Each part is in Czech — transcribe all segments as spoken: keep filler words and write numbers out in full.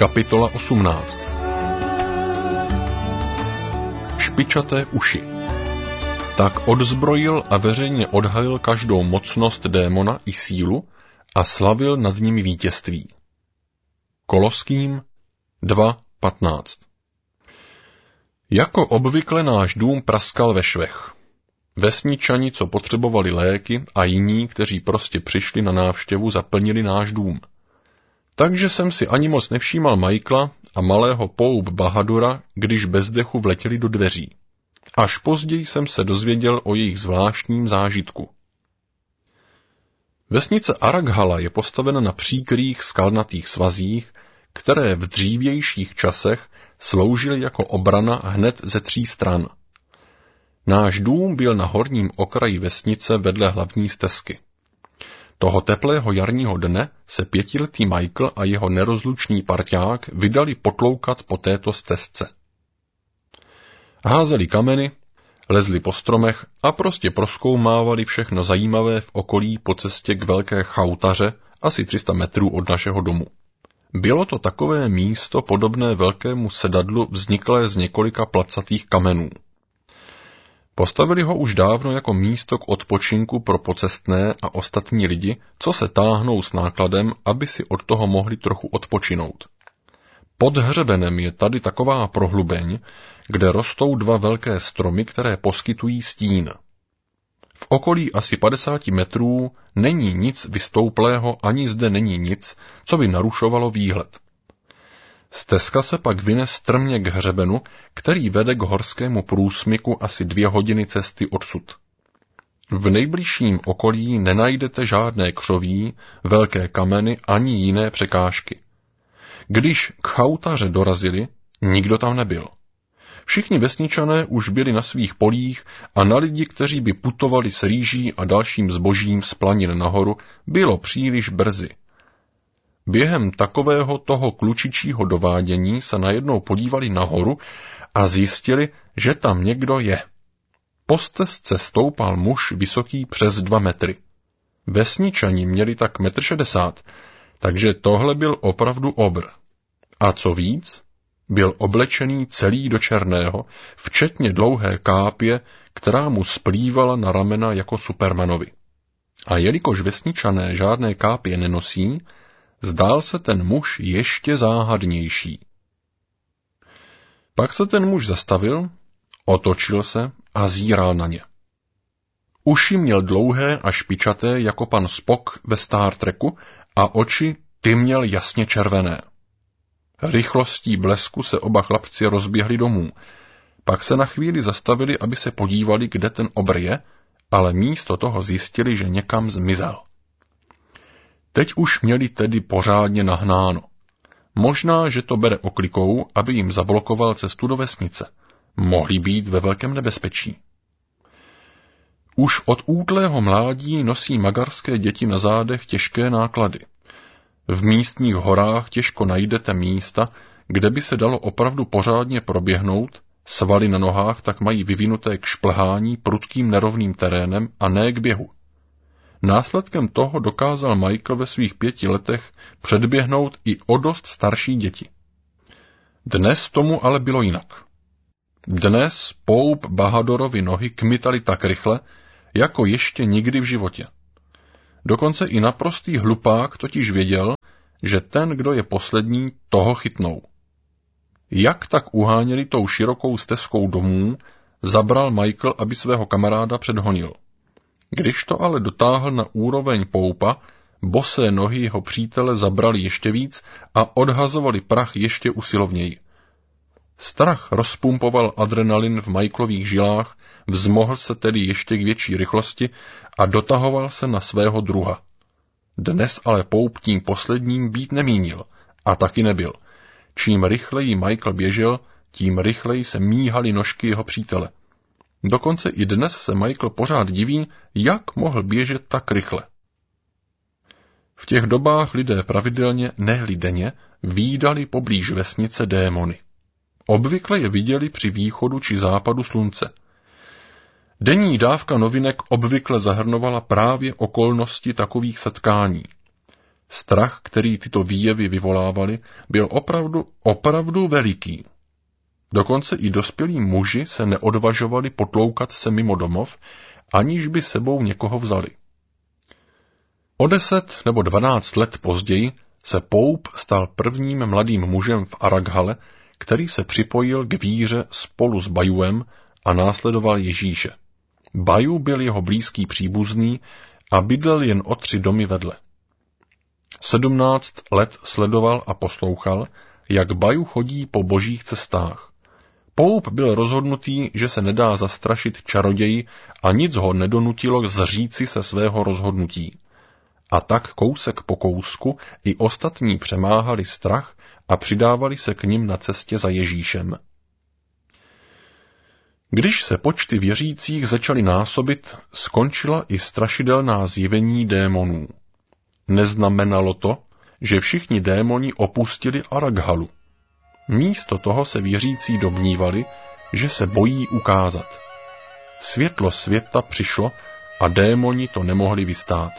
Kapitola osmnáct. Špičaté uši. Tak odzbrojil a veřejně odhalil každou mocnost démona i sílu a slavil nad nimi vítězství. Koloským dva patnáct. Jako obvykle náš dům praskal ve švech. Vesničani, co potřebovali léky, a jiní, kteří prostě přišli na návštěvu, zaplnili náš dům. Takže jsem si ani moc nevšímal Michaela a malého Poup Bahadura, když bez dechu vletěli do dveří. Až později jsem se dozvěděl o jejich zvláštním zážitku. Vesnice Arakhala je postavena na příkrých skalnatých svazích, které v dřívějších časech sloužily jako obrana hned ze tří stran. Náš dům byl na horním okraji vesnice vedle hlavní stezky. Toho teplého jarního dne se pětiletý Michael a jeho nerozlučný parťák vydali potloukat po této stezce. Házeli kameny, lezli po stromech a prostě prozkoumávali všechno zajímavé v okolí po cestě k velké chautaře, asi tři sta metrů od našeho domu. Bylo to takové místo podobné velkému sedadlu vzniklé z několika placatých kamenů. Postavili ho už dávno jako místo k odpočinku pro pocestné a ostatní lidi, co se táhnou s nákladem, aby si od toho mohli trochu odpočinout. Pod hřebenem je tady taková prohlubeň, kde rostou dva velké stromy, které poskytují stín. V okolí asi padesáti metrů není nic vystouplého, ani zde není nic, co by narušovalo výhled. Stezka se pak vyne strmě k hřebenu, který vede k horskému průsmyku asi dvě hodiny cesty odsud. V nejbližším okolí nenajdete žádné křoví, velké kameny ani jiné překážky. Když k chautaře dorazili, nikdo tam nebyl. Všichni vesničané už byli na svých polích a na lidi, kteří by putovali s rýží a dalším zbožím z planin nahoru, bylo příliš brzy. Během takového toho klučičího dovádění se najednou podívali nahoru a zjistili, že tam někdo je. Po stezce stoupal muž vysoký přes dva metry. Vesničani měli tak metr šedesát, takže tohle byl opravdu obr. A co víc, byl oblečený celý do černého, včetně dlouhé kápě, která mu splývala na ramena jako Supermanovi. A jelikož vesničané žádné kápě nenosí, zdál se ten muž ještě záhadnější. Pak se ten muž zastavil, otočil se a zíral na ně. Uši měl dlouhé a špičaté jako pan Spock ve Star Treku a oči ty měl jasně červené. Rychlostí blesku se oba chlapci rozběhli domů, pak se na chvíli zastavili, aby se podívali, kde ten obr je, ale místo toho zjistili, že někam zmizel. Teď už měli tedy pořádně nahnáno. Možná, že to bere oklikou, aby jim zablokoval cestu do vesnice. Mohli být ve velkém nebezpečí. Už od útlého mládí nosí magarské děti na zádech těžké náklady. V místních horách těžko najdete místa, kde by se dalo opravdu pořádně proběhnout, svaly na nohách tak mají vyvinuté k šplhání prudkým nerovným terénem a ne k běhu. Následkem toho dokázal Michael ve svých pěti letech předběhnout i o dost starší děti. Dnes tomu ale bylo jinak. Dnes Poup Bahadorovi nohy kmitaly tak rychle, jako ještě nikdy v životě. Dokonce i naprostý hlupák totiž věděl, že ten, kdo je poslední, toho chytnou. Jak tak uháněli tou širokou stezkou domů, zabral Michael, aby svého kamaráda předhonil. Když to ale dotáhl na úroveň Poupa, bosé nohy jeho přítele zabrali ještě víc a odhazovali prach ještě usilovněji. Strach rozpumpoval adrenalin v Michaelových žilách, vzmohl se tedy ještě k větší rychlosti a dotahoval se na svého druha. Dnes ale Poup tím posledním být nemínil, a taky nebyl. Čím rychleji Michael běžel, tím rychleji se míhaly nožky jeho přítele. Dokonce i dnes se Michael pořád diví, jak mohl běžet tak rychle. V těch dobách lidé pravidelně, ne denně, vídali poblíž vesnice démony. Obvykle je viděli při východu či západu slunce. Denní dávka novinek obvykle zahrnovala právě okolnosti takových setkání. Strach, který tyto výjevy vyvolávaly, byl opravdu, opravdu veliký. Dokonce i dospělí muži se neodvažovali potloukat se mimo domov, aniž by sebou někoho vzali. O deset nebo dvanáct let později se Pope stal prvním mladým mužem v Araghale, který se připojil k víře spolu s Bajuem a následoval Ježíše. Baju byl jeho blízký příbuzný a bydlel jen o tři domy vedle. Sedmnáct let sledoval a poslouchal, jak Baju chodí po božích cestách. Pope byl rozhodnutý, že se nedá zastrašit čaroději a nic ho nedonutilo zříci se svého rozhodnutí. A tak kousek po kousku i ostatní přemáhali strach a přidávali se k nim na cestě za Ježíšem. Když se počty věřících začaly násobit, skončila i strašidelná zjevení démonů. Neznamenalo to, že všichni démoni opustili Araghalu. Místo toho se věřící domnívali, že se bojí ukázat. Světlo světa přišlo a démoni to nemohli vystát.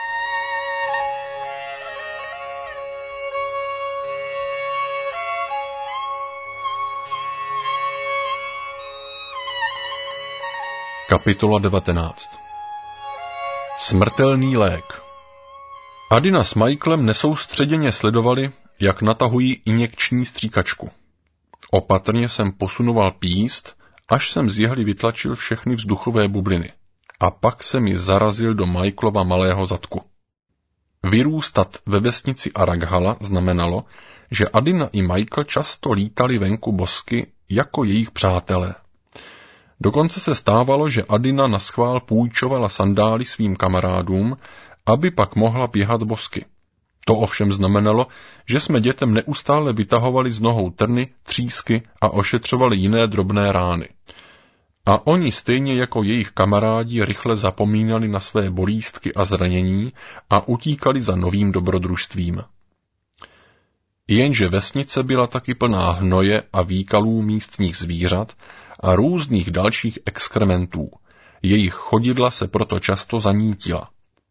Kapitola devatenáct. Smrtelný lék. Adina s Michaelem nesoustředěně sledovali, jak natahují injekční stříkačku. Opatrně jsem posunoval píst, až jsem z jehly vytlačil všechny vzduchové bubliny. A pak se mi zarazil do Michaelova malého zadku. Vyrůstat ve vesnici Araghala znamenalo, že Adina i Michael často lítali venku bosky jako jejich přátelé. Dokonce se stávalo, že Adina naschvál půjčovala sandály svým kamarádům, aby pak mohla běhat bosky. To ovšem znamenalo, že jsme dětem neustále vytahovali z nohou trny, třísky a ošetřovali jiné drobné rány. A oni stejně jako jejich kamarádi rychle zapomínali na své bolístky a zranění a utíkali za novým dobrodružstvím. Jenže vesnice byla taky plná hnoje a výkalů místních zvířat a různých dalších exkrementů. Jejich chodidla se proto často zanítila.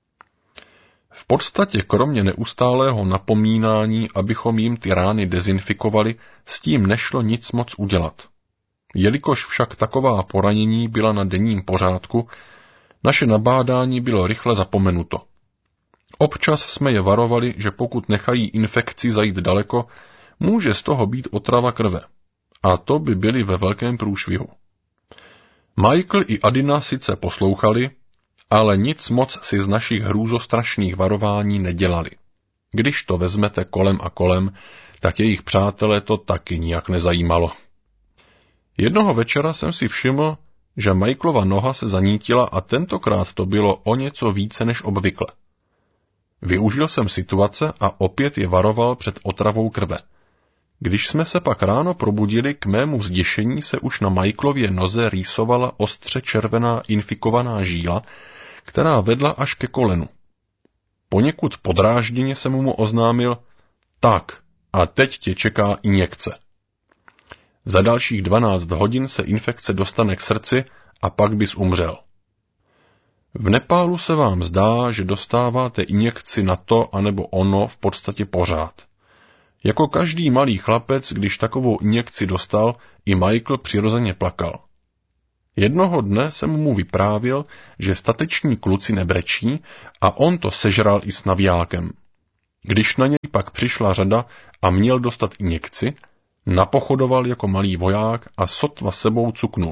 V podstatě kromě neustálého napomínání, abychom jim ty rány dezinfikovali, s tím nešlo nic moc udělat. Jelikož však taková poranění byla na denním pořádku, naše nabádání bylo rychle zapomenuto. Občas jsme je varovali, že pokud nechají infekci zajít daleko, může z toho být otrava krve. A to by byli ve velkém průšvihu. Michael i Adina sice poslouchali, ale nic moc si z našich hrůzostrašných varování nedělali. Když to vezmete kolem a kolem, tak jejich přátelé to taky nijak nezajímalo. Jednoho večera jsem si všiml, že Michaelova noha se zanítila a tentokrát to bylo o něco více než obvykle. Využil jsem situace a opět je varoval před otravou krve. Když jsme se pak ráno probudili, k mému zděšení se už na Michaelově noze rýsovala ostře červená infikovaná žíla, která vedla až ke kolenu. Poněkud podrážděně jsem mu oznámil, tak, a teď tě čeká injekce. Za dalších dvanáct hodin se infekce dostane k srdci a pak bys umřel. V Nepálu se vám zdá, že dostáváte injekci na to anebo ono v podstatě pořád. Jako každý malý chlapec, když takovou injekci dostal, i Michael přirozeně plakal. Jednoho dne jsem mu vyprávěl, že stateční kluci nebrečí a on to sežral i s navijákem. Když na něj pak přišla řada a měl dostat injekci, napochodoval jako malý voják a sotva sebou cuknul.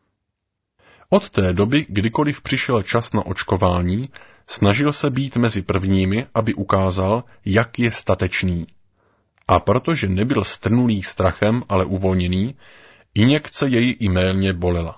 Od té doby, kdykoliv přišel čas na očkování, snažil se být mezi prvními, aby ukázal, jak je statečný. A protože nebyl strnulý strachem, ale uvolněný, injekce jej i mélně bolela.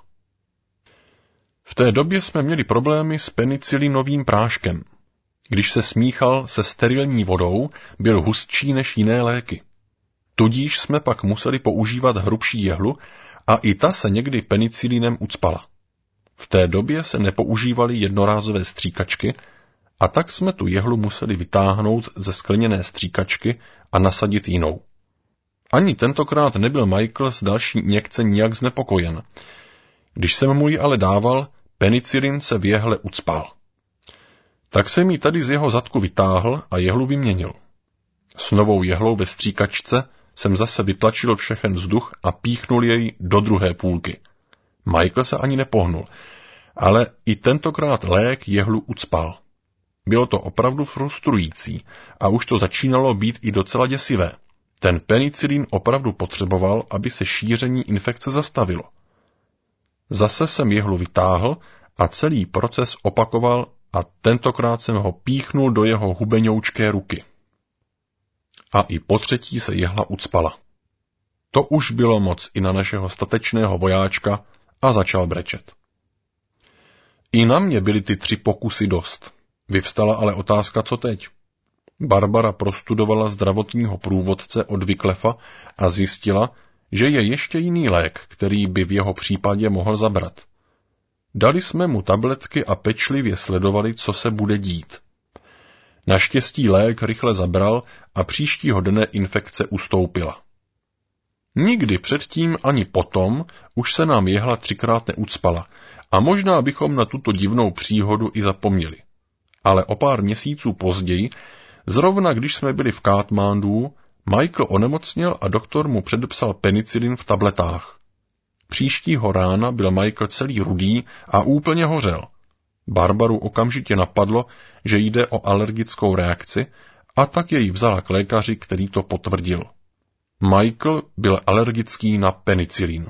V té době jsme měli problémy s penicilinovým práškem. Když se smíchal se sterilní vodou, byl hustší než jiné léky. Tudíž jsme pak museli používat hrubší jehlu a i ta se někdy penicilinem ucpala. V té době se nepoužívaly jednorázové stříkačky a tak jsme tu jehlu museli vytáhnout ze skleněné stříkačky a nasadit jinou. Ani tentokrát nebyl Michael z další injekce nijak znepokojen. Když jsem mu ji ale dával, penicilin se v jehle ucpal. Tak jsem ji tady z jeho zadku vytáhl a jehlu vyměnil. S novou jehlou ve stříkačce jsem zase vytlačil všechen vzduch a píchnul jej do druhé půlky. Michael se ani nepohnul, ale i tentokrát lék jehlu ucpal. Bylo to opravdu frustrující a už to začínalo být i docela děsivé. Ten penicilin opravdu potřeboval, aby se šíření infekce zastavilo. Zase jsem jehlu vytáhl a celý proces opakoval a tentokrát jsem ho píchnul do jeho hubeňoučké ruky. A i po třetí se jehla ucpala. To už bylo moc i na našeho statečného vojáčka a začal brečet. I na mě byly ty tři pokusy dost. Vyvstala ale otázka, co teď. Barbara prostudovala zdravotního průvodce od Wycliffa a zjistila, že je ještě jiný lék, který by v jeho případě mohl zabrat. Dali jsme mu tabletky a pečlivě sledovali, co se bude dít. Naštěstí lék rychle zabral a příštího dne infekce ustoupila. Nikdy předtím ani potom už se nám jehla třikrát neucpala a možná bychom na tuto divnou příhodu i zapomněli. Ale o pár měsíců později, zrovna když jsme byli v Katmandu, Michael onemocněl a doktor mu předepsal penicilin v tabletách. Příštího rána byl Michael celý rudý a úplně hořel. Barbaru okamžitě napadlo, že jde o alergickou reakci, a tak jej vzala k lékaři, který to potvrdil. Michael byl alergický na penicilin.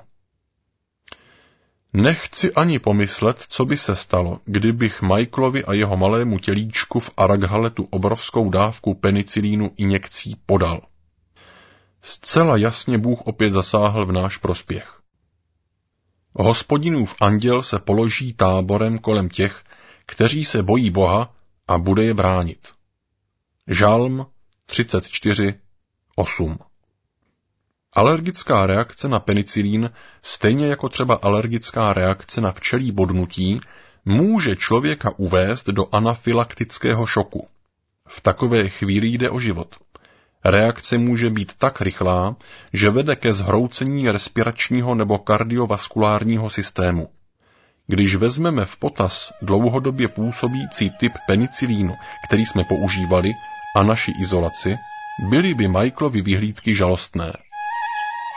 Nechci ani pomyslet, co by se stalo, kdybych Michaelovi a jeho malému tělíčku v Araghale tu obrovskou dávku penicilínu injekcí podal. Zcela jasně Bůh opět zasáhl v náš prospěch. Hospodinův anděl se položí táborem kolem těch, kteří se bojí Boha a bude je bránit. Žalm třicet čtyři osm. Alergická reakce na penicilín, stejně jako třeba alergická reakce na včelí bodnutí, může člověka uvést do anafylaktického šoku. V takové chvíli jde o život. Reakce může být tak rychlá, že vede ke zhroucení respiračního nebo kardiovaskulárního systému. Když vezmeme v potaz dlouhodobě působící typ penicilínu, který jsme používali, a naši izolaci, byly by Michaelovy vyhlídky žalostné.